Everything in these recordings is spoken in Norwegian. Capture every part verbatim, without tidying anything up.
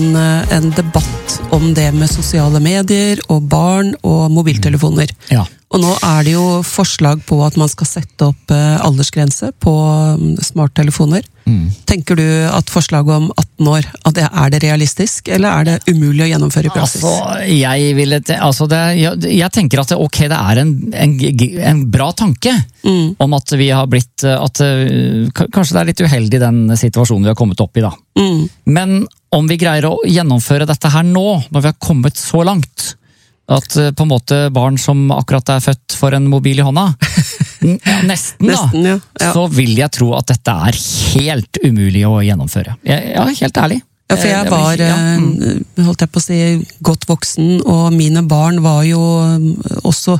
en debatt om det med sosiale medier og barn og mobiltelefoner. Ja. Og nå er det jo forslag på at man skal sette opp aldersgrense på smarttelefoner. Mm. Tenker du at forslaget om atten år, at det er det realistisk, eller er det umulig å gjennomføre i praksis? Altså, jeg, ville, altså det, jeg, jeg tenker at det, ok, det er en, en, en bra tanke mm. om at vi har blitt, at kanskje det er litt uheldig den situasjonen vi har kommet opp i da. Mm. Men om vi greier å gjennomføre dette her nå, når vi har kommet så langt, at på en måte barn som akkurat er født for en mobil i hånda, ja, nesten da, nesten, ja. Ja. Så vil jeg tro at dette er helt umulig å gjennomføre. Jeg, ja, helt ærlig. Ja, for jeg var, ja. mm. holdt jeg på å si, godt voksen, og mine barn var jo også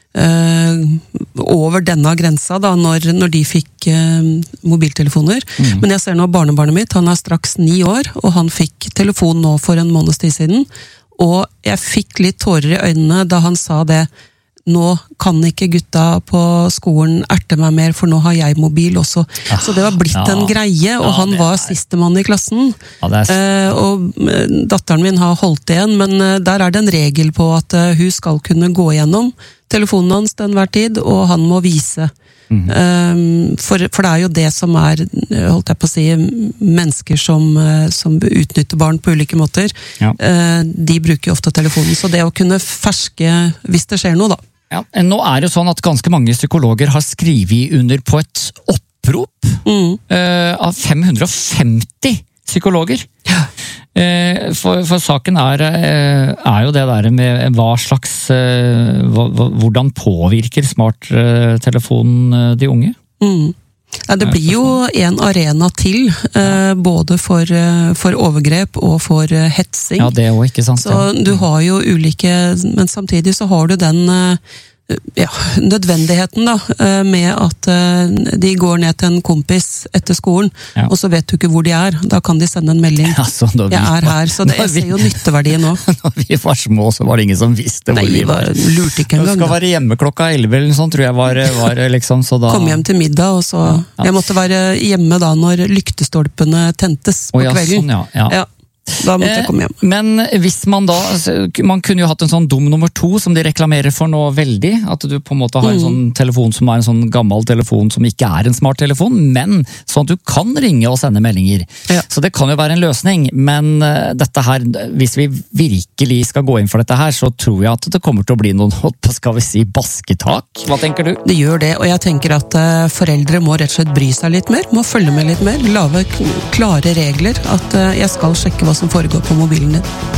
uh, over denne grensa da, når, når de fikk uh, mobiltelefoner. Mm. Men jeg ser nå barnebarnet mitt, han er straks ni år, og han fikk telefon nå for en måneds tid siden, og jeg fikk litt tårer i øynene da han sa det, nå kan ikke gutta på skolen erte meg mer, for nå har jeg mobil også. Ah, så det var blitt ja, en greie, og ja, han var sistemann i klassen. Ja, det er... eh, og datteren min har holdt igjen, men der er det en regel på at uh, hun skal kunne gå gjennom telefonen hans til enhver tid, og han må vise. Mm. Um, for, for det er jo det som er, holdt jeg på å si, mennesker som, som utnytter barn på ulike måter. Ja. Uh, de bruker jo ofte telefonen, så det å kunne ferske hvis det skjer noe da. Ja, nå er det jo sånn at ganske mange psykologer har skrevet under på et opprop mm. uh, av fem hundre og femti psykologer. Ja. Uh, for, for saken er, uh, er jo det der med hva slags, uh, hva, hvordan påvirker smarttelefonen uh, de unge? Mm. Ja, det blir jo en arena til, uh, både for, uh, for overgrep og for uh, hetsing. Ja, det er jo ikke sant. Så du har jo ulike, men samtidig så har du den uh, ja, nødvendigheten da, med at de går ned til en kompis etter skolen, ja. Og så vet du ikke hvor de er. Da kan de sende en melding. Ja, så vi, jeg er her, så det, jeg ser jo nytteverdien nå. Når vi var små, så var det ingen som visste hvor Nei, vi var. Nei, lurte ikke engang. Vi skal være hjemme klokka elleve, eller sånn, tror jeg var, var liksom, så da... Kom hjem til middag, og så... Ja. Jeg måtte være hjemme da, når lyktestolpene tentes på oh, ja, kvelden. Sånn, ja, ja. Ja. Da måtte jeg komme hjem. Men hvis man da, man kunne jo hatt en sånn dum nummer to som de reklamerer for nå veldig, at du på en måte har en sånn telefon som er en sånn gammel telefon som ikke er en smart telefon, men sånn at du kan ringe og sende meldinger. Ja. Så det kan jo være en løsning, men dette her, hvis vi virkelig skal gå inn for dette her, så tror jeg at det kommer til å bli noen, skal vi si, basketak. Hva tenker du? Det gjør det, og jeg tenker at uh, foreldre må rett og slett bry seg litt mer, må følge med litt mer, lave klare regler, at uh, jeg skal sjekke hva som foregår på mobilen din.